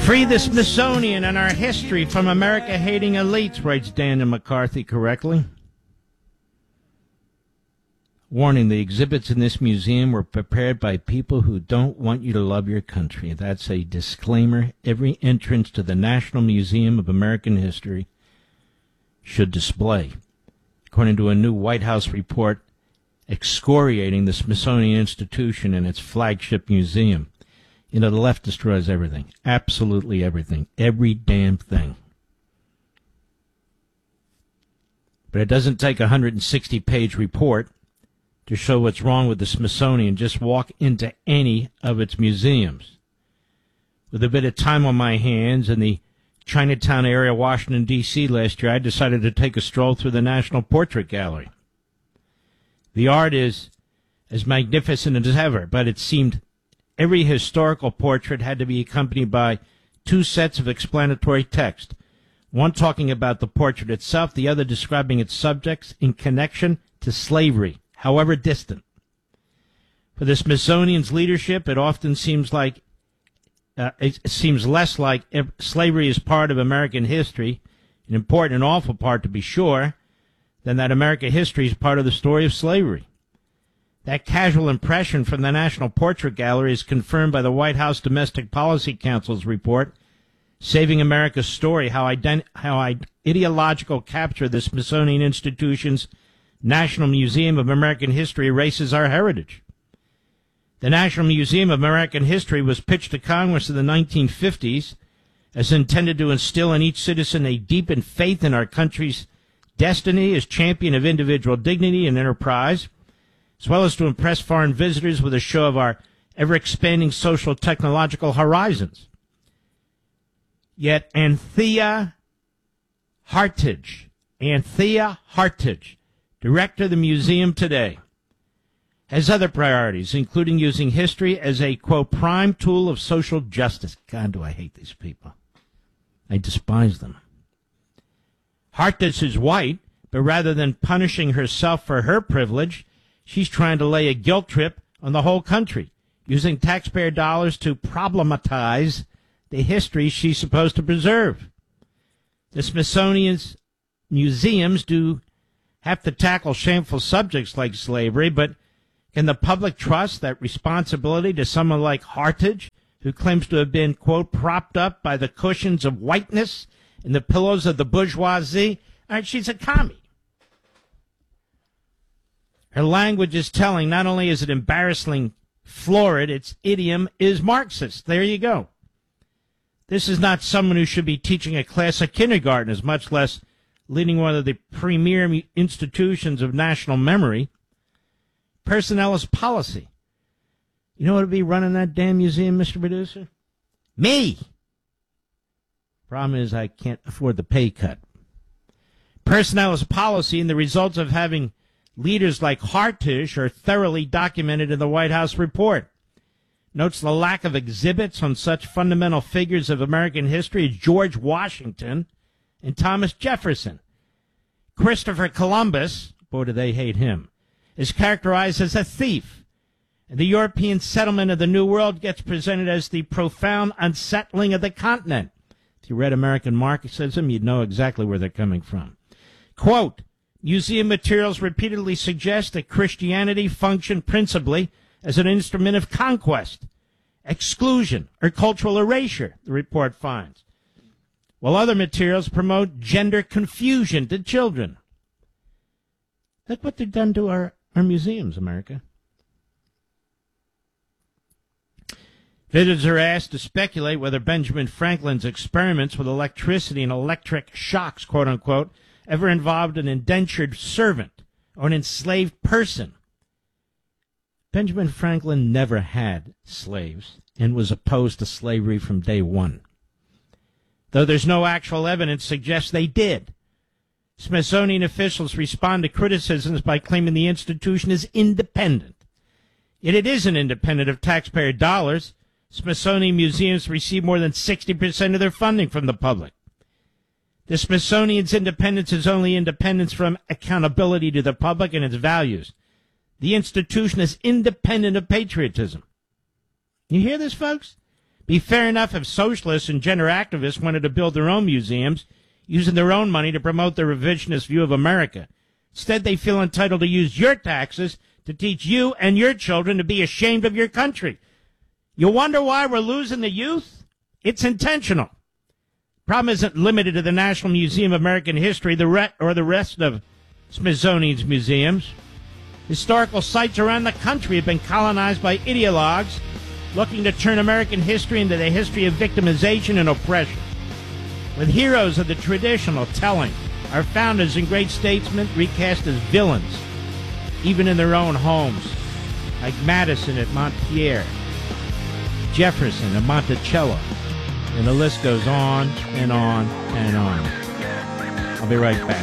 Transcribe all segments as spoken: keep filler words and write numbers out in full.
Free the Smithsonian and our history from America-hating elites, writes Daniel McCarthy correctly. Warning, the exhibits in this museum were prepared by people who don't want you to love your country. That's a disclaimer every entrance to the National Museum of American History should display, according to a new White House report excoriating the Smithsonian Institution and its flagship museum. You know, the left destroys everything, absolutely everything, every damn thing. But it doesn't take a one hundred sixty page report to show what's wrong with the Smithsonian. Just walk into any of its museums. With a bit of time on my hands in the Chinatown area, Washington, D C last year, I decided to take a stroll through the National Portrait Gallery. The art is as magnificent as ever, but it seemed every historical portrait had to be accompanied by two sets of explanatory text, one talking about the portrait itself, the other describing its subjects in connection to slavery, however distant. For the Smithsonian's leadership, it often seems like uh, it seems less like slavery is part of American history, an important and awful part to be sure, than that American history is part of the story of slavery. That casual impression from the National Portrait Gallery is confirmed by the White House Domestic Policy Council's report, Saving America's Story, how, ident- how I- ideological capture the Smithsonian Institution's National Museum of American History erases our heritage. The National Museum of American History was pitched to Congress in the nineteen fifties as intended to instill in each citizen a deepened faith in our country's destiny as champion of individual dignity and enterprise, as well as to impress foreign visitors with a show of our ever-expanding social technological horizons. Yet Anthea Hartage, Anthea Hartage, director of the museum today, has other priorities, including using history as a, quote, prime tool of social justice. God, do I hate these people. I despise them. Hartage is white, but rather than punishing herself for her privilege, she's trying to lay a guilt trip on the whole country, using taxpayer dollars to problematize the history she's supposed to preserve. The Smithsonian's museums do have to tackle shameful subjects like slavery, but can the public trust that responsibility to someone like Hartage, who claims to have been, quote, propped up by the cushions of whiteness and the pillows of the bourgeoisie? All right, she's a commie. Her language is telling. Not only is it embarrassingly florid, its idiom is Marxist. There you go. This is not someone who should be teaching a class of kindergartners, much less leading one of the premier institutions of national memory. Personnel is policy. You know what would be running that damn museum, Mister Producer? Me. Problem is I can't afford the pay cut. Personnel is policy, and the results of having leaders like Hartage are thoroughly documented in the White House report. Notes the lack of exhibits on such fundamental figures of American history as George Washington and Thomas Jefferson. Christopher Columbus, boy, do they hate him, is characterized as a thief. And the European settlement of the New World gets presented as the profound unsettling of the continent. If you read American Marxism, you'd know exactly where they're coming from. Quote, museum materials repeatedly suggest that Christianity functioned principally as an instrument of conquest, exclusion, or cultural erasure, the report finds, while other materials promote gender confusion to children. Look what they've done to our, our museums, America. Visitors are asked to speculate whether Benjamin Franklin's experiments with electricity and electric shocks, quote-unquote, ever involved an indentured servant or an enslaved person. Benjamin Franklin never had slaves and was opposed to slavery from day one, though there's no actual evidence suggests they did. Smithsonian officials respond to criticisms by claiming the institution is independent. Yet it isn't independent of taxpayer dollars. Smithsonian museums receive more than sixty percent of their funding from the public. The Smithsonian's independence is only independence from accountability to the public and its values. The institution is independent of patriotism. You hear this, folks? Be fair enough if socialists and gender activists wanted to build their own museums using their own money to promote their revisionist view of America. Instead, they feel entitled to use your taxes to teach you and your children to be ashamed of your country. You wonder why we're losing the youth? It's intentional. Problem isn't limited to the National Museum of American History the re- or the rest of Smithsonian's museums. Historical sites around the country have been colonized by ideologues looking to turn American history into the history of victimization and oppression. With heroes of the traditional telling our founders and great statesmen recast as villains, even in their own homes, like Madison at Montpelier, Jefferson at Monticello, and the list goes on and on and on. I'll be right back.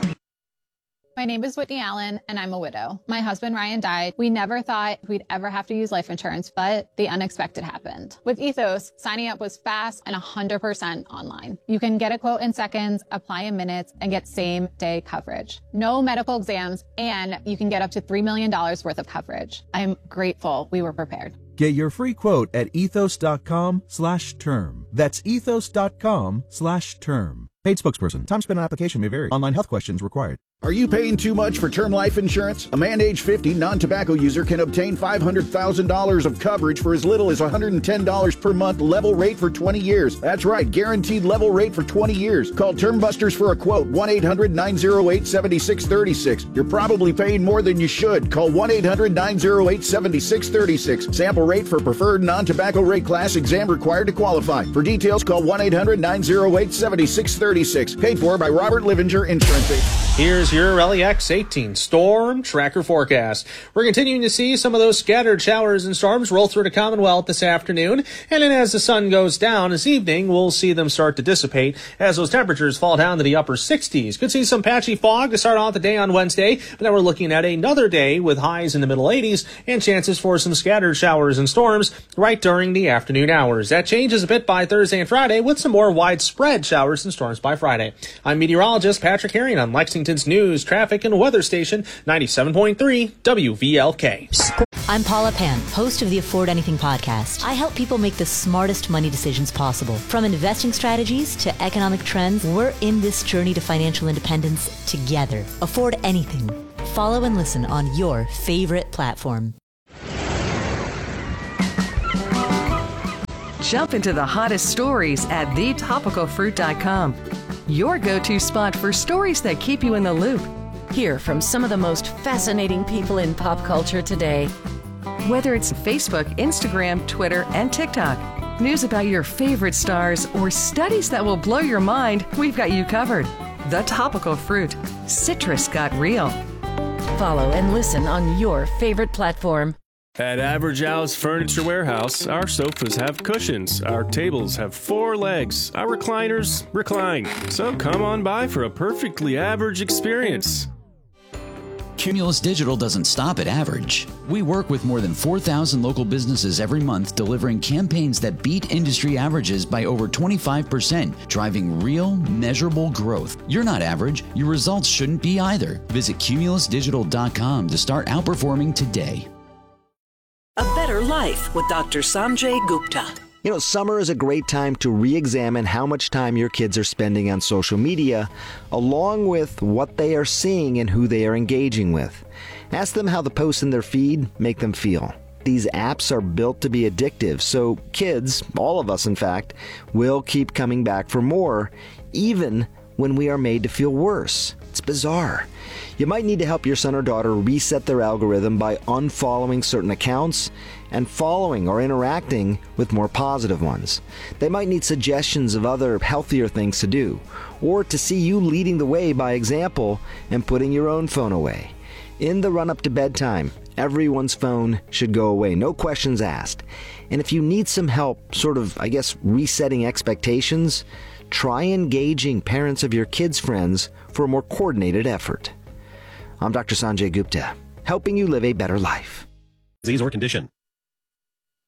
My name is Whitney Allen, and I'm a widow. My husband, Ryan, died. We never thought we'd ever have to use life insurance, but the unexpected happened. With Ethos, signing up was fast and one hundred percent online. You can get a quote in seconds, apply in minutes, and get same-day coverage. No medical exams, and you can get up to three million dollars worth of coverage. I'm grateful we were prepared. Get your free quote at ethos.com slash term. That's ethos.com slash term. Paid spokesperson. Time spent on application may vary. Online health questions required. Are you paying too much for term life insurance? A man age fifty non-tobacco user can obtain five hundred thousand dollars of coverage for as little as one hundred ten dollars per month, level rate for twenty years. That's right, guaranteed level rate for twenty years. Call Term Busters for a quote, one eight hundred nine oh eight seven six three six. You're probably paying more than you should. Call one eight hundred nine oh eight seven six three six. Sample rate for preferred non-tobacco rate class, exam required to qualify. For details, call one eight hundred nine oh eight seven six three six. Paid for by Robert Livinger Insurance Agent. Here's your L E X eighteen Storm Tracker forecast. We're continuing to see some of those scattered showers and storms roll through the Commonwealth this afternoon, and then as the sun goes down this evening, we'll see them start to dissipate as those temperatures fall down to the upper sixties. Could see some patchy fog to start off the day on Wednesday, but then we're looking at another day with highs in the middle eighties and chances for some scattered showers and storms right during the afternoon hours. That changes a bit by Thursday and Friday with some more widespread showers and storms by Friday. I'm meteorologist Patrick Herring on Lexington's News, Traffic, and Weather Station, ninety-seven point three W V L K. I'm Paula Pan, host of the Afford Anything podcast. I help people make the smartest money decisions possible. From investing strategies to economic trends, we're in this journey to financial independence together. Afford Anything. Follow and listen on your favorite platform. Jump into the hottest stories at the topical fruit dot com. Your go-to spot for stories that keep you in the loop. Hear from some of the most fascinating people in pop culture today. Whether it's Facebook, Instagram, Twitter, and TikTok, news about your favorite stars, or studies that will blow your mind, we've got you covered. The Topical Fruit. Citrus got real. Follow and listen on your favorite platform. At Average Al's Furniture Warehouse, our sofas have cushions, our tables have four legs, our recliners recline. So come on by for a perfectly average experience. Cumulus Digital doesn't stop at average. We work with more than four thousand local businesses every month, delivering campaigns that beat industry averages by over twenty-five percent, driving real, measurable growth. You're not average. Your results shouldn't be either. Visit cumulus digital dot com to start outperforming today. A Better Life with Doctor Sanjay Gupta. You know, summer is a great time to re-examine how much time your kids are spending on social media, along with what they are seeing and who they are engaging with. Ask them how the posts in their feed make them feel. These apps are built to be addictive, so kids, all of us in fact, will keep coming back for more, even when we are made to feel worse. It's bizarre. You might need to help your son or daughter reset their algorithm by unfollowing certain accounts and following or interacting with more positive ones. They might need suggestions of other healthier things to do, or to see you leading the way by example and putting your own phone away. In the run-up to bedtime, everyone's phone should go away, no questions asked. And if you need some help, sort of, I guess, resetting expectations, try engaging parents of your kids' friends for a more coordinated effort. I'm Doctor Sanjay Gupta, helping you live a better life. Disease or condition.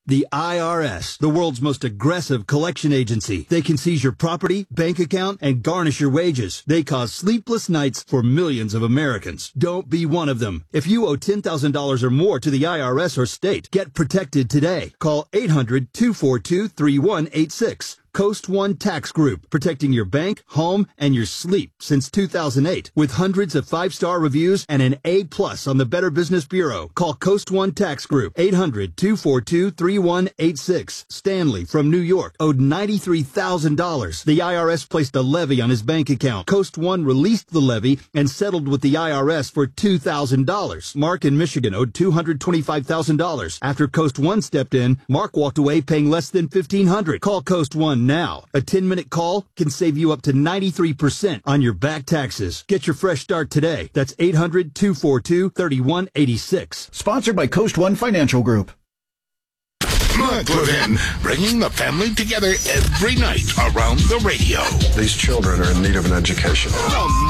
The I R S, the world's most aggressive collection agency. They can seize your property, bank account, and garnish your wages. They cause sleepless nights for millions of Americans. Don't be one of them. If you owe ten thousand dollars or more to the I R S or state, get protected today. Call eight hundred, two four two, three one eight six. Coast One Tax Group, protecting your bank, home, and your sleep since two thousand eight. With hundreds of five-star reviews and an A plus on the Better Business Bureau. Call Coast One Tax Group, eight hundred, two four two, three one eight six. Stanley from New York owed ninety-three thousand dollars. The I R S placed a levy on his bank account. Coast One released the levy and settled with the I R S for two thousand dollars. Mark in Michigan owed two hundred twenty-five thousand dollars. After Coast One stepped in, Mark walked away paying less than fifteen hundred dollars. Call Coast One now. A ten-minute call can save you up to ninety-three percent on your back taxes. Get your fresh start today. That's eight hundred, two four two, three one eight six. Sponsored by Coast One Financial Group. Mark Levin, bringing the family together every night around the radio. These children are in need of an education.